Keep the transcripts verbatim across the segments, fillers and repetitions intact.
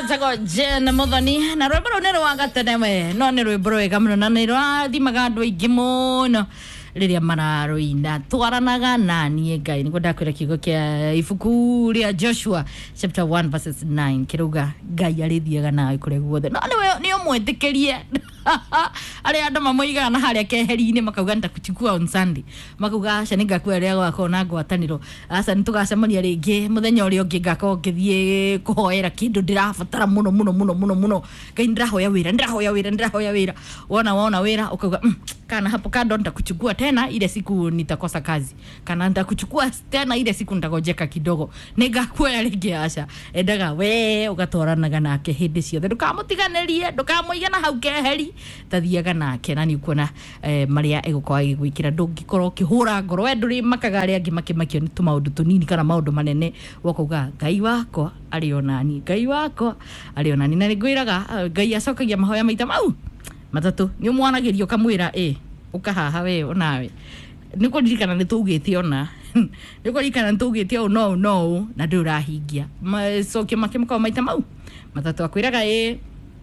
Ushetago Jen Modani na rwimbo nero wagatenewe no ni rwimbo rwega muno na ni rwathimaga andu aingi muno riria mararuina twaranaga na nie Ngai niguo ndakwira kiugo kia ibuku ria Joshua chapter one verses nine kiruga Ngai arithiaga nawe kure guothe no ni ni umwetikirie ari andu mamuigaga na haria keheri-ini makauga ndakuchukua on Sunday makauga aca ni ngakua ria gwako na ngwataniro aca ni tugacemania ringi muthenya uri ungi ngako ngithie kuhoera kindu ndirabatara muno muno muno muno muno Ngai ndirahoya wira ndirahoya wira ndirahoya wira wona wona wira ukauga mm, kana hapo kando nitakuchukua tena ile siku nitakosa kazi kana nitakuchukua tena ile siku nitagojeka kidogo ningakua ringi aca endaga we ugatwaranaga nake hindi ciothe ndukamutiganerie ndukamuigana hau keheri tathiaga nake na ni kuona eh, maria egukwa igwikira ndungikorwo kihura ngoro we nduri makaga ari angi makimakio ni tumaundu tunini kana maundu manene wakauga Ngai wako ari onani Ngai wako ari onani na ngwiraga Ngai acokagia mahoya maita mau matatu ni umwanagirio kamwira eh ukahaha we onawe niko ndirikana ni tugite ona niko ndirikana tugite o no no na ndurahingia macoke makimako maita mau matatu akwiraga eh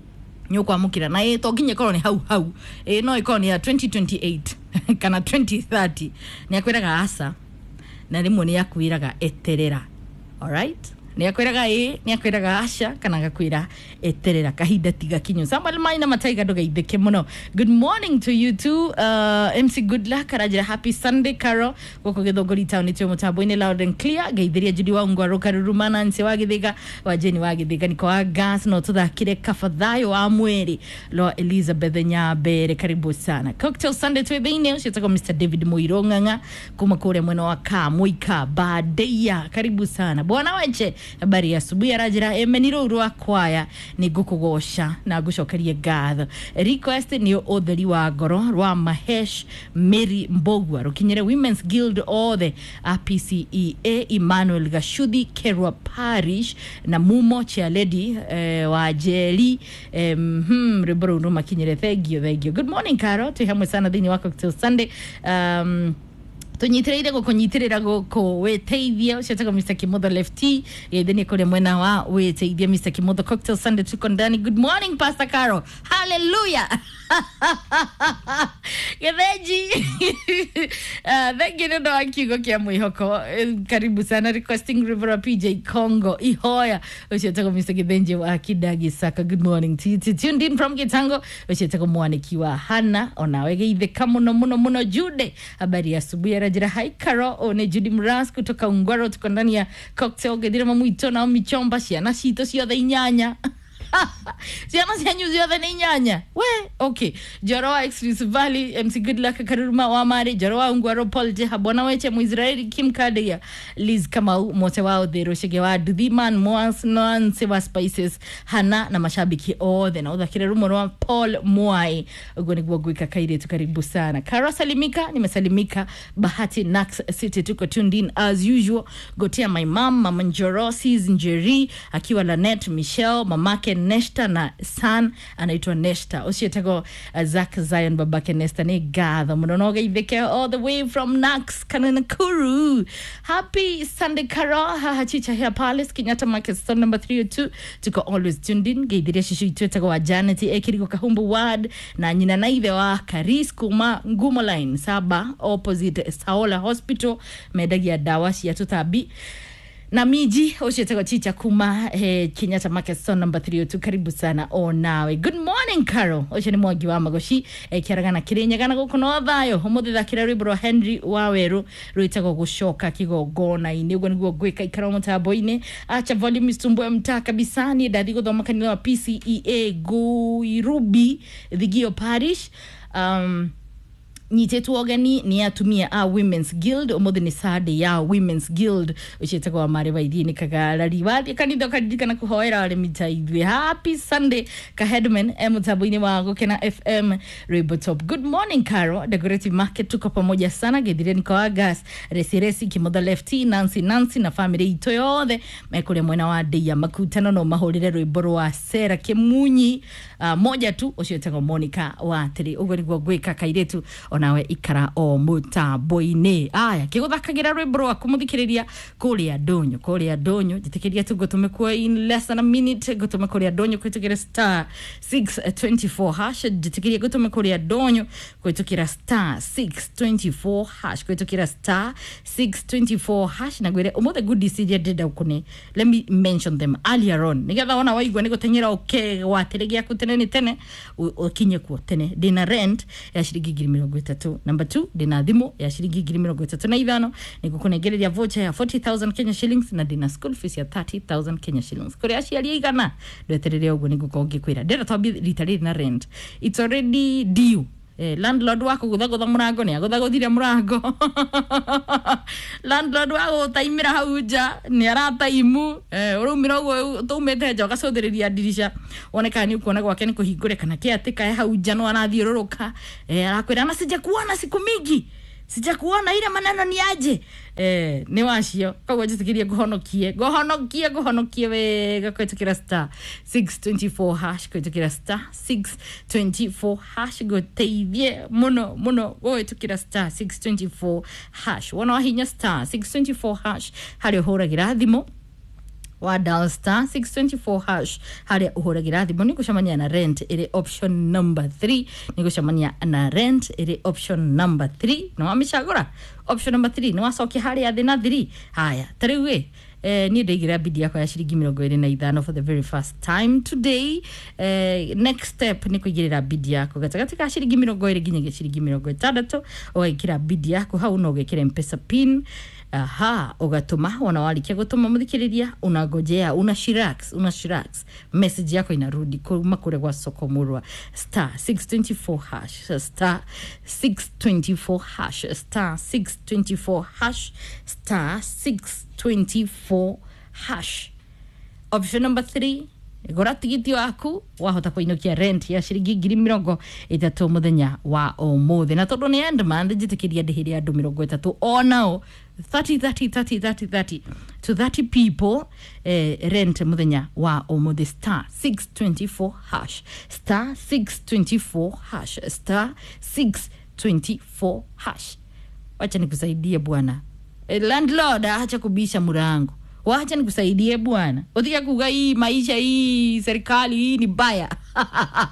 nyukwa mukira na eh to nginye korwo ni hau hau eh no iko ni ya twenty twenty-eight kana twenty thirty ni akwiraga asa na rimwe ni akwiraga eterera. All right, ni akwiraga eh ni akwiraga aca kana gakwira eterera kahinda tiga kinyo Samuel Maina Mataiga ndugeithike muno. Good morning to you too, uh, M C good luck arajira happy Sunday Carol goko githogori town itio mutambo-ini loud and clear geithiria Judi wa Ungwaru Karurumana nse wa Githiga wa Jeni wa Githiga niko wa gas no tuthakire kafadhayo wa mweri lo Elizabeth Nyabere karibu sana Cocktail Sunday twethine ucitako Mister David Muironganga kuma kure mwena wa Kamuika Badeya karibu sana bwana weche habari ya asubuhi arajira emeniro rwa kwaya ni gukugosha na gucokeria ngatho request ni otheri wa ngoro rwa Mahesh Mary Mbogwa rukinyere Women's Guild othe A P C E A Emmanuel Gashudi Kerwa Parish na Mumo Chia Lady eh, wa Jeli mhm rebro no makinyere thegio thegio. Good morning Caro tuhamwe sana thini wako till Sunday um tunyitirire go kunyitirira go ko weteithia ucetaka Mister Kimotho Lefty yetheni kule mwena wa weteithia Mister Kimotho Cocktail Sunday tuko ndani. Good morning Pastor Caro, hallelujah. Getheji uh, thank you ndo akigo kia mwihoko karibu sana requesting River P J Congo ihoya ucetaka Mister Githenje wa Kidagi Saka. Good morning to you tuned in from Gitango ucetaka mwanikiwa Hana onawe geitheka muno muno muno Jude habari ya asubuhi rajira hai Caro one Judy Mras kutoka Ungwaro tuko ndani ya Cocktail gedira mamuito na michomba ciana cito ciothe inyanya ciana cianyu ciothe ni inyanya we okay Joroa Exclusive Valley M C good luck Karuruma wa Mari Joroa Ungwaro Paul Je habona weche Muisraeli Kim Kadia Liz Kamau mote wao dhero shege wa Dudhiman Moans Noan Seva Spices Hana na mashabiki othe na uthakire rumo rwa Paul Mwai ugoni gwagwika kaire tukaribu sana Karo salimika nimesalimika Bahati Nax City tuko tuned in as usual gotia my mom Mama Njoro Season Njeri akiwa Lanet Michelle mamake Nesta na son anaitwa Nesta usietego uh, Zach Zion babake Nesta ni gather munonoga itheke all the way from Nax Kananakuru. Happy Sunday Caro hachicha here Palace Kenyatta Market store number three oh two tuko always tuned in geithiria shishu itwetego wa Janet ekiriko Kahumbu ward na nyina na ithe wa Karis kuma Ngumo line saba opposite Saola Hospital medagia dawa cia tutabi na miji ucetego chicha kuma eh, Kenyatta Market store number three oh two karibu sana o nawe. Good morning Caro uce ni mwagi wa magoshi eh, kiaragana kirinyaga na gukuno thayo umuthi thakira rwimbo Henry Waweru rwitego gucoka kigogona ini ugo niguo gwika ikara mutambo-ini acha volume istumbo mta kabisa ni ndathi guthoma kanitha wa P C E A Guirubi Thigio Parish um Nitetu ogani ni atumia a Women's Guild umuthi ni Saturday ya Women's Guild ucetego wa mari baithini kagala riwadi kanitha kadika na kuhoera wale mitaithwe. Happy Sunday ka headman emutabuini wa Gokena F M Rainbow Top. Good morning Caro Decorative Market tuko pamoja sana gedire niko agas resiresi Kimotho Lefty Nancy Nancy na family ito yothe mekule mwena wa Deya makutano no mahorire rwimbo rwa Sera Kimunyi uh, moja tu ucetego Monica wa three ugo niguo gwika kairetu onawe ikara o mutambo-ini aya kiguthakagira rwimbo rwa kumuthikiriria kuria ndonyo kuria ndonyo jitikiria tu gutume kwa in less than a minute gutume kuria ndonyo kwitukira star six twenty-four hash jitikiria gutume kuria ndonyo kwitukira star six twenty-four hash kwitukira star six twenty-four hash na gwire umuthe good decision did ukune. Let me mention them earlier on nigetha ona waigwa ni gutenyera okay watirigia kutene ni tene ukinye ku tene dina rent ya shiringi ngiri mirongo itatu. Number two dina thimu ya shiringi ngiri mirongo itatu na ithano ni gukunegereria voucher ya forty thousand Kenya shillings na dina school fees ya thirty thousand Kenya shillings. Kuri aciari igana ndwetereria uguo ni gukongi kwira ndera twabi litari na rent it's already due. Eh, landlord wako guthago murango ni aguthago thira murango landlord wako taimira hauja ni arata imu eh urumira ugo tumete njoka cothiriria dirisha oneka ni ukuona gwake ni kuhingure kana kiatika hauja no anathiururuka eh arakwira na sija kuona siku mingi sija kuona ile maneno ni aje eh ni wacio koguo jitikirie guhonokie guhonokie guhonokie wega kwitukira star six twenty-four hash kwitukira star six twenty-four hash goteithie muno muno gwitukira star six twenty-four hash wana hinya star six twenty-four hash hari uhuragira thimo wa dial star six twenty-four hash hari uhuragira thimo ni gucamania na rent ile option number three ni gucamania na rent ile option number three no amishagura option number three no asoki hari athi na three haya tariwe eh ni ndegira bidi yako ya shiringi mirongo ine na ithano for the very first time today. Eh next step ni kuigirira bidi yako gatagati ka shiringi mirongo ine nginya shiringi mirongo itandatu oikira bidi yako hau no gekira M-Pesa pin. Aha ugatuma wana walikia gutuma muthikiriria unagojea una shirax una shirax message yako inarudi kuma kule kwa soko murwa star six twenty-four hash star six twenty-four hash star six twenty-four hash star six twenty-four hash option number three gora tigiti waku wahota kuinokia rent ya shiringi ngiri mirongo itatu muthenya wa umuthi na tondu ni end month jitikiria ndihiria andu mirongo itatu o nao thirty thirty thirty thirty thirty to thirty people eh, rent muthenya wa umuthi star six twenty-four hash star six twenty-four hash star six twenty-four hash. Wacha nikusaidie bwana eh, landlord acha kubisha murango wacha nikusaidie bwana uthia kuga hii maisha hii serikali hii ni baya